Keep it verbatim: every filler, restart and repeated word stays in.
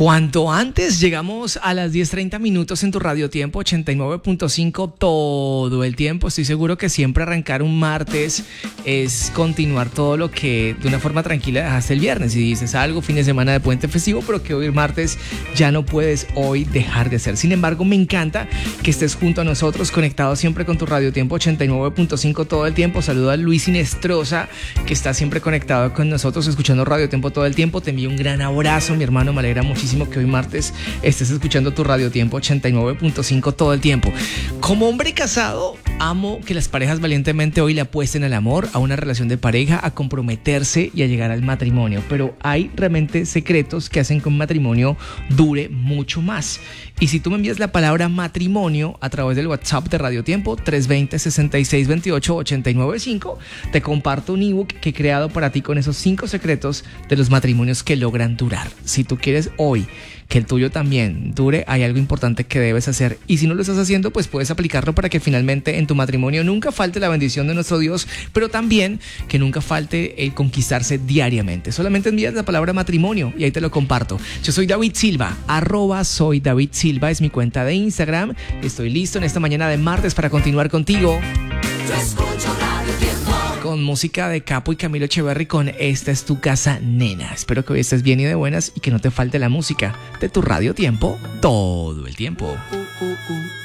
Cuanto antes llegamos a las diez treinta minutos en tu Radio Tiempo ochenta y nueve punto cinco todo el tiempo. Estoy seguro que siempre arrancar un martes es continuar todo lo que de una forma tranquila dejaste el viernes. Y dices algo, fin de semana de puente festivo, pero que hoy martes ya no puedes hoy dejar de hacer. Sin embargo, me encanta que estés junto a nosotros, conectado siempre con tu Radio Tiempo ochenta y nueve punto cinco todo el tiempo. Saludo a Luis Inestrosa, que está siempre conectado con nosotros, escuchando Radio Tiempo todo el tiempo. Te envío un gran abrazo, mi hermano. Me alegra muchísimo que hoy martes estés escuchando tu Radio Tiempo ochenta y nueve punto cinco todo el tiempo. Como hombre casado, amo que las parejas valientemente hoy le apuesten al amor, a una relación de pareja, a comprometerse y a llegar al matrimonio. Pero hay realmente secretos que hacen que un matrimonio dure mucho más. Y si tú me envías la palabra matrimonio a través del WhatsApp de Radio Tiempo tres dos cero, sesenta y seis veintiocho, ochenta y nueve cinco, te comparto un ebook que he creado para ti con esos cinco secretos de los matrimonios que logran durar. Si tú quieres hoy que el tuyo también dure, hay algo importante que debes hacer. Y si no lo estás haciendo, pues puedes aplicarlo para que finalmente en tu matrimonio nunca falte la bendición de nuestro Dios, pero también que nunca falte el conquistarse diariamente. Solamente envías la palabra matrimonio y ahí te lo comparto. Yo soy David Silva, arroba soy David Silva, es mi cuenta de Instagram. Estoy listo en esta mañana de martes para continuar contigo. Yo escucho Radio Tiempo. Con música de Capo y Camilo Echeverry con Esta es tu casa, nena. Espero que hoy estés bien y de buenas y que no te falte la música de tu Radio Tiempo todo el tiempo. Uh, uh, uh.